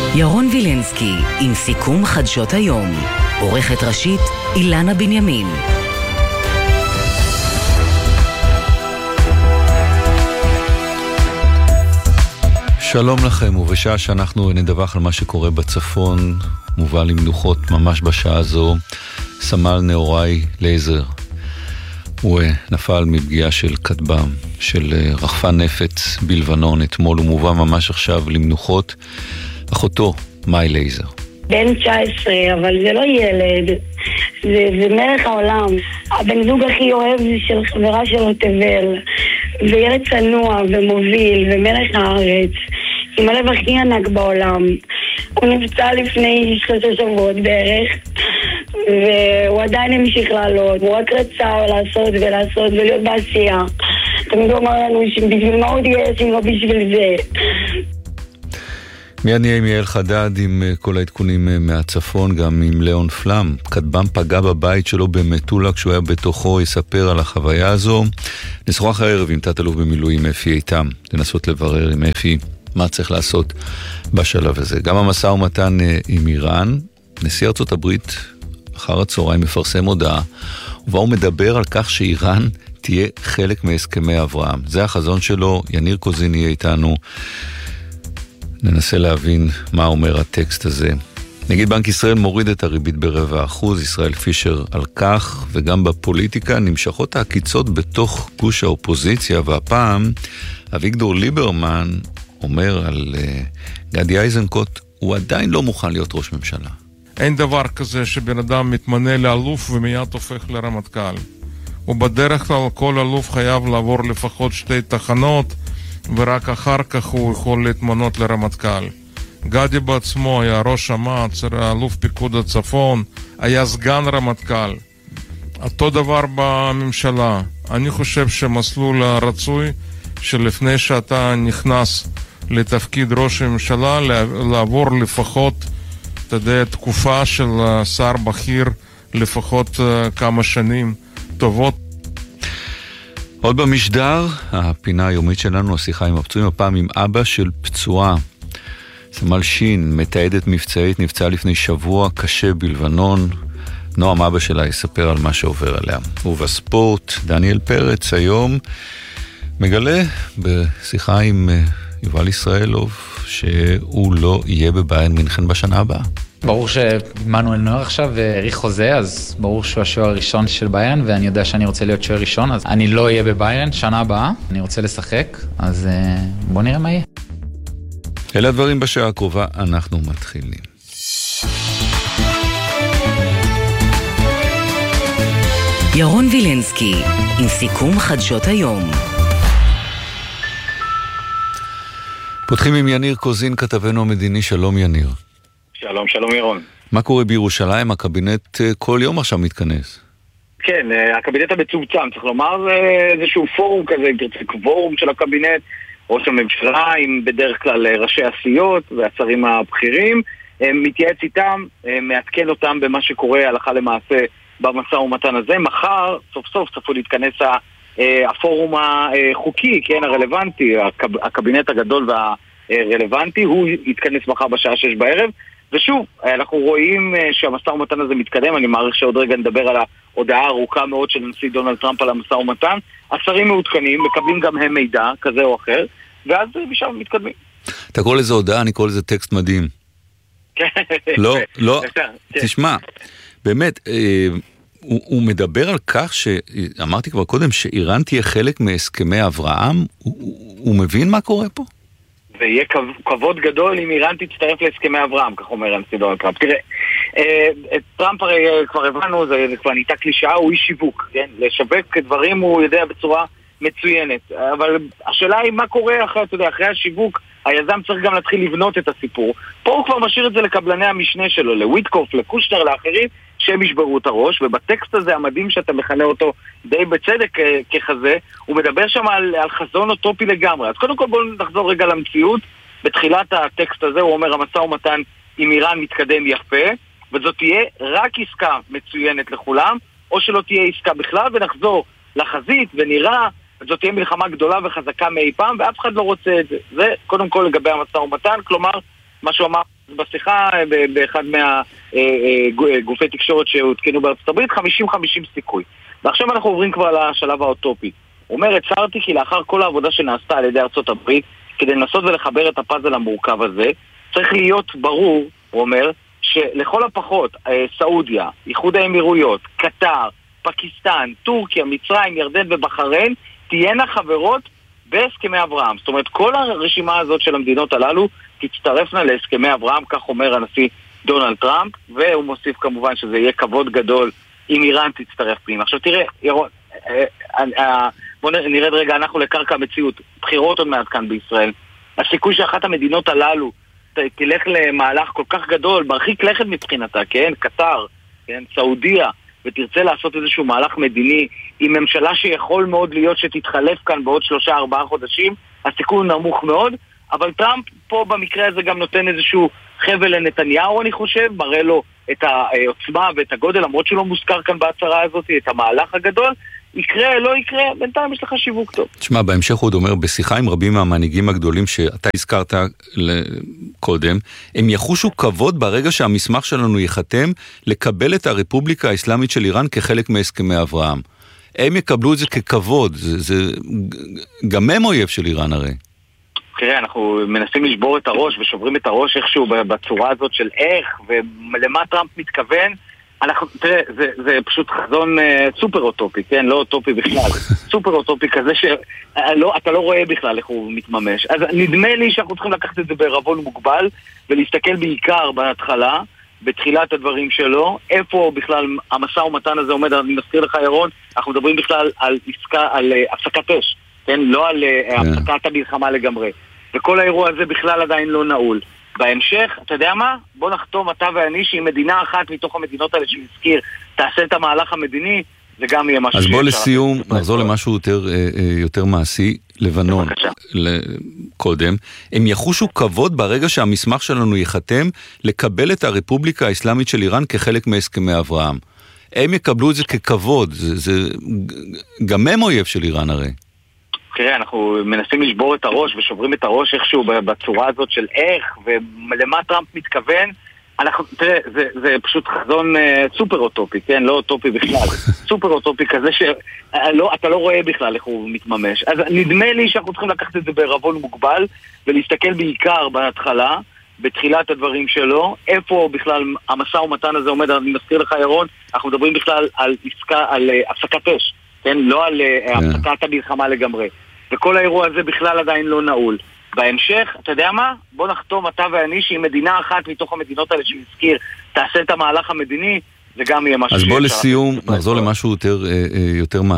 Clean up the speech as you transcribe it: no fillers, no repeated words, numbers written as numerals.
ירון וילנסקי עם סיכום חדשות היום. עורכת ראשית אילנה בנימין. שלום לכם, ובשעה שאנחנו נדווח על מה שקורה בצפון, מובא למנוחות ממש בשעה הזו סמל נאורי לייזר. הוא נפל מפגיעה של כטב"ם, של רחפן נפץ בלבנון אתמול. הוא מובא ממש עכשיו למנוחות. אחותו, מאי לייזר. בן 19, אבל זה לא ילד, זה מלך העולם. הבן זוג הכי אוהב של חברה שלו תבל, וילד צנוע ומוביל ומלך הארץ, עם הלב הכי ענק בעולם. הוא נפצע לפני 3 שבועות בערך, והוא עדיין המשיך לעלות. הוא רק רצה לעשות ולהיות בעשייה. תמיד הוא אמר לנו שבשביל מה עוד יש אם לא בשביל זה. מיד נהיה עם יעל חדד עם כל העדכונים מהצפון, גם עם ליאון פלם. כטב"ם פגע בבית שלו במטולה כשהוא היה בתוכו, יספר על החוויה הזו. נשוחח הערב עם תת-אלוף במילואים אפי איתם, לנסות לברר עם אפי מה צריך לעשות בשלב הזה. גם המשא ומתן עם איראן, נשיא ארצות הברית אחר הצהריים מפרסם הודעה, ובה הוא מדבר על כך שאיראן תהיה חלק מהסכמי אברהם. זה החזון שלו. יניר קוזין יהיה איתנו. ננסה להבין מה אומר הטקסט הזה. נגיד בנק ישראל מוריד את הריבית ב0.25%, ישראל פישר על כך, וגם בפוליטיקה נמשכות העקיצות בתוך גוש האופוזיציה, והפעם אביגדור ליברמן אומר על גדי איזנקוט, הוא עדיין לא מוכן להיות ראש ממשלה. אין דבר כזה שבן אדם מתמנה לאלוף ומיד הופך לרמטכ"ל. ובדרך כלל כל אלוף חייב לעבור לפחות 2 תחנות, ורק אחר כך הוא יכול להתמנות לרמטכ"ל. גדי בעצמו היה ראש אמ"ץ, אלוף פיקוד הצפון, היה סגן רמטכ"ל. אותו דבר בממשלה. אני חושב שמסלול הרצוי שלפני שאתה נכנס לתפקיד ראש הממשלה, לעבור לפחות, אתה יודע, תקופה של שר בכיר, לפחות כמה שנים טובות. עוד במשדר, הפינה היומית שלנו, השיחה עם הפצועים, הפעם עם אבא של פצועה. סמל שין, מתעדת מבצעית, נפצעה לפני שבוע, קשה בלבנון. נועם אבא שלה יספר על מה שעובר עליה. ובספורט, דניאל פרץ היום מגלה בשיחה עם יובל ישראלוב שהוא לא יהיה בביירן מינכן בשנה הבאה. ברור שמנואל נוער עכשיו העריך חוזה, אז ברור שהוא השוער הראשון של ביירן, ואני יודע שאני רוצה להיות שוער ראשון, אז אני לא אהיה בביירן שנה הבאה, אני רוצה לשחק, אז בוא נראה מה יהיה. אלה הדברים בשעה הקרובה, אנחנו מתחילים. ירון וילנסקי עם סיכום חדשות היום. פותחים עם יניר קוזין, כתבנו המדיני. שלום יניר. שלום ירון. מה קורה בירושלים? הקבינט כל יום עכשיו מתכנס. כן, הקבינט המצומצם, צריך לומר, זה איזשהו פורום כזה, אם תרצה, קוורום של הקבינט, ראש הממשלה, עם בדרך כלל ראשי הסיעות והשרים הבכירים, מתייעץ איתם, מעדכן אותם במה שקורה הלכה למעשה במשא ומתן הזה. מחר, סוף סוף, צפוי להתכנס הפורום החוקי, כן, הרלוונטי, הקבינט הגדול והרלוונטי, הוא יתכנס מחר בשעה 6 בערב, ושוב, אנחנו רואים שהמשא ומתן הזה מתקדם. אני מעריך שעוד רגע נדבר על ההודעה הארוכה מאוד של נשיא דונלד טראמפ על המשא ומתן. השרים מעודכנים, מקבלים גם הם מידע כזה או אחר, ואז משם מתקדמים. אתה קורא לזה הודעה, אני קורא לזה טקסט מדהים. לא, תשמע, באמת, הוא מדבר על כך שאמרתי כבר קודם שאיראן תהיה חלק מהסכמי אברהם. הוא מבין מה קורה פה? זה יהיה כבוד גדול אם איראן תצטרף להסכמי אברהם, כך אומר הנשיא דונלד טראמפ. תראה, טראמפ הרי כבר הבנו, זה כבר נהייתה קלישאה, הוא איש שיווק, כן? לשווק דברים הוא יודע בצורה מצוינת, אבל השאלה היא מה קורה אחרי השיווק. היזם צריך גם להתחיל לבנות את הסיפור. פה הוא כבר משאיר את זה לקבלני המשנה שלו, לוויטקוף, לקושנר, לאחרים, שהם ישברו את הראש. ובטקסט הזה המדהים שאתה מכנה אותו די בצדק ככזה, הוא מדבר שם על חזון אוטופי לגמרי. אז קודם כל בואו נחזור רגע למציאות. בתחילת הטקסט הזה הוא אומר המשא ומתן עם איראן מתקדם יפה, וזאת תהיה רק עסקה מצוינת לכולם, או שלא תהיה עסקה בכלל, ונחזור לחזית ונראה זאת תהיה מלחמה גדולה וחזקה מאי פעם, ואף אחד לא רוצה את זה. זה קודם כל לגבי המשא ומתן, כלומר, מה שהוא אמר בשיחה באחד מהגופי תקשורת שהותקנו בארצות הברית, 50-50 סיכוי. ועכשיו אנחנו עוברים כבר לשלב האוטופי. הוא אומר, הצהרתי כי לאחר כל העבודה שנעשתה על ידי ארצות הברית, כדי לנסות ולחבר את הפאזל המורכב הזה, צריך להיות ברור, הוא אומר, שלכל הפחות סעודיה, איחוד האמירויות, קטר, פקיסטן, טורקיה, מצרים, ירדן ובחריין תהיינה חברות בהסכמי אברהם. זאת אומרת, כל הרשימה הזאת של המדינות הללו תצטרפנה להסכמי אברהם, כך אומר הנשיא דונלד טראמפ, והוא מוסיף כמובן שזה יהיה כבוד גדול אם איראן תצטרף פנימה. עכשיו תראה, ירון, בוא נרד רגע אנחנו לקרקע המציאות, בחירות עוד מעט כאן בישראל. הסיכוי שאחת המדינות הללו תלך למהלך כל כך גדול, מרחיק לכת מבחינתה, כן? קטר, כן? סעודיה, ותרצה לעשות איזשהו מהלך מדיני עם ממשלה שיכול מאוד להיות שתתחלף כאן בעוד 3-4 חודשים, הסיכוי נמוך מאוד, אבל טראמפ פה במקרה הזה גם נותן איזשהו חבל לנתניהו, אני חושב, מראה לו את העוצמה ואת הגודל, למרות שלא מוזכר כאן בהצהרה הזאת, את המהלך הגדול, יקרה, לא יקרה, בינתיים יש לך שיווק טוב. תשמע, בהמשך הוא אומר, בשיחה עם רבים מהמנהיגים הגדולים שאתה הזכרת קודם, הם יחושו כבוד ברגע שהמסמך שלנו ייחתם לקבל את הרפובליקה האסלאמית של איראן כחלק מהסכמי אברהם. הם יקבלו את זה ככבוד, זה גם הם אויב של איראן הרי. תראה, אנחנו מנסים לשבור את הראש ושוברים את הראש איכשהו בצורה הזאת של איך ולמה טראמפ מתכוון. תראה, זה פשוט חזון סופר אוטופי, כן? לא אוטופי בכלל. סופר אוטופי כזה שאתה לא רואה בכלל איך הוא מתממש. אז נדמה לי שאנחנו צריכים לקחת את זה בערבון מוגבל ולהסתכל בעיקר בהתחלה, בתחילת הדברים שלו, איפה בכלל המשא ומתן הזה עומד. אני מזכיר לך ירון, אנחנו מדברים בכלל על עסקה, על הפסקת אש, כן? לא על הפסקת המלחמה לגמרי. וכל האירוע הזה בכלל עדיין לא נעול. בהמשך, אתה יודע מה? בוא נחתום אתה ואני שעם מדינה אחת מתוך המדינות האלה שמזכיר תעשה את המהלך המדיני, זה גם יהיה משהו. אז בוא לסיום, נחזור למשהו יותר מעשי, לבנון קודם. הם יחושו כבוד ברגע שהמסמך שלנו ייחתם לקבל את הרפובליקה האסלאמית של איראן כחלק מהסכמי אברהם. הם יקבלו את זה ככבוד, גם הם אויב של איראן הרי. תראה, אנחנו מנסים לשבור את הראש ושוברים את הראש איכשהו בצורה הזאת של איך ולמה טראמפ מתכוון. תראה, זה פשוט חזון סופר אוטופי, כן? לא אוטופי בכלל. סופר אוטופי כזה שאתה לא רואה בכלל איך הוא מתממש. אז נדמה לי שאנחנו צריכים לקחת את זה בערבון מוגבל ולהסתכל בעיקר בהתחלה, בתחילת הדברים שלו, איפה בכלל המשא ומתן הזה עומד. אני מזכיר לך ירון, אנחנו מדברים בכלל על עסקה, על הפסקת אש, כן? לא על הפסקת המלחמה לגמרי. וכל האירוע הזה בכלל עדיין לא נעול. בהמשך, אתה יודע מה? בוא נחתום אתה ואני שעם מדינה אחת מתוך המדינות האלה שמזכיר תעשה את המהלך המדיני, זה גם יהיה משהו. אז בוא לסיום, נחזור למשהו יותר מעשי.